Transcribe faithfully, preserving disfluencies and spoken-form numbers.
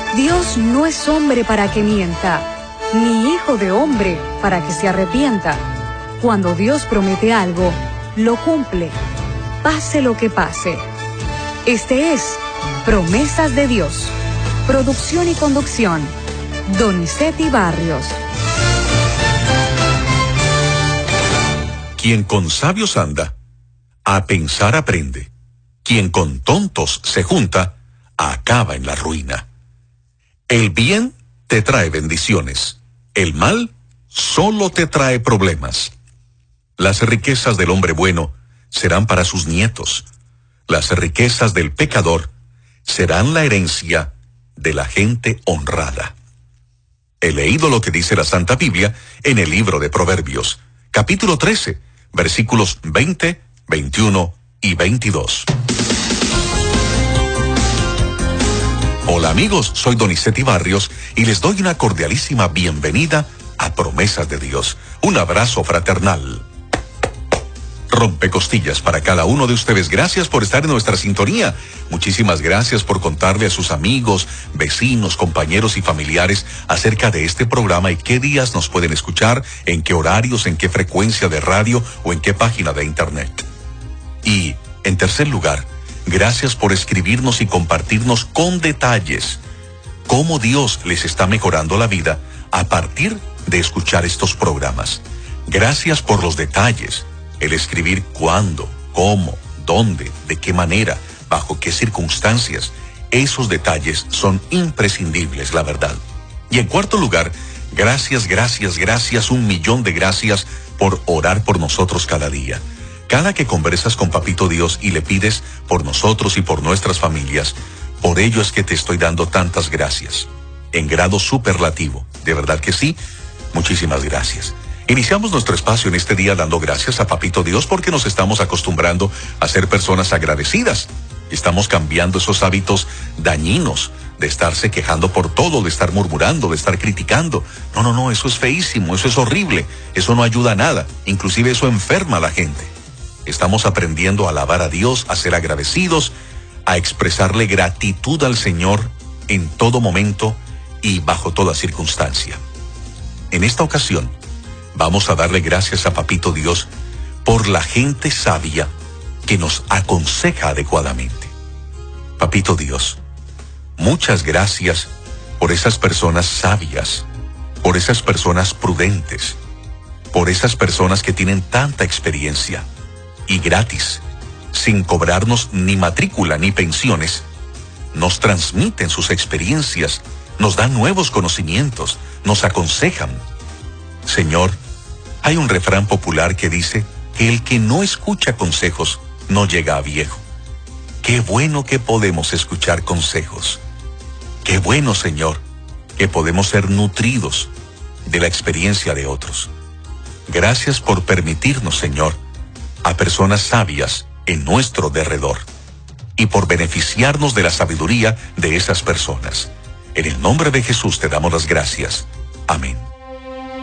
Dios no es hombre para que mienta, ni hijo de hombre para que se arrepienta. Cuando Dios promete algo, lo cumple, pase lo que pase. Este es Promesas de Dios. Producción y conducción, Donizetti Barrios. Quien con sabios anda, a pensar aprende. Quien con tontos se junta, acaba en la ruina. El bien te trae bendiciones, el mal solo te trae problemas. Las riquezas del hombre bueno serán para sus nietos. Las riquezas del pecador serán la herencia de la gente honrada. He leído lo que dice la Santa Biblia en el libro de Proverbios, capítulo trece, versículos veinte, veintiuno y veintidós. Hola amigos, soy Donizetti Barrios y les doy una cordialísima bienvenida a Promesas de Dios. Un abrazo fraternal. Rompecostillas para cada uno de ustedes. Gracias por estar en nuestra sintonía. Muchísimas gracias por contarle a sus amigos, vecinos, compañeros y familiares acerca de este programa y qué días nos pueden escuchar, en qué horarios, en qué frecuencia de radio o en qué página de internet. Y, en tercer lugar, gracias por escribirnos y compartirnos con detalles cómo Dios les está mejorando la vida a partir de escuchar estos programas. Gracias por los detalles. El escribir cuándo, cómo, dónde, de qué manera, bajo qué circunstancias. Esos detalles son imprescindibles, la verdad. Y en cuarto lugar, gracias, gracias, gracias, un millón de gracias por orar por nosotros cada día. Cada que conversas con Papito Dios y le pides por nosotros y por nuestras familias, por ello es que te estoy dando tantas gracias. En grado superlativo. De verdad que sí. Muchísimas gracias. Iniciamos nuestro espacio en este día dando gracias a Papito Dios porque nos estamos acostumbrando a ser personas agradecidas. Estamos cambiando esos hábitos dañinos de estarse quejando por todo, de estar murmurando, de estar criticando. No, no, no, eso es feísimo, eso es horrible, eso no ayuda a nada, inclusive eso enferma a la gente. Estamos aprendiendo a alabar a Dios, a ser agradecidos, a expresarle gratitud al Señor en todo momento y bajo toda circunstancia. En esta ocasión, vamos a darle gracias a Papito Dios por la gente sabia que nos aconseja adecuadamente. Papito Dios, muchas gracias por esas personas sabias, por esas personas prudentes, por esas personas que tienen tanta experiencia y gratis, sin cobrarnos ni matrícula ni pensiones, nos transmiten sus experiencias, nos dan nuevos conocimientos, nos aconsejan. Señor, hay un refrán popular que dice que el que no escucha consejos no llega a viejo. Qué bueno que podemos escuchar consejos. Qué bueno, Señor, que podemos ser nutridos de la experiencia de otros. Gracias por permitirnos, Señor, a personas sabias en nuestro derredor y por beneficiarnos de la sabiduría de esas personas. En el nombre de Jesús te damos las gracias. Amén.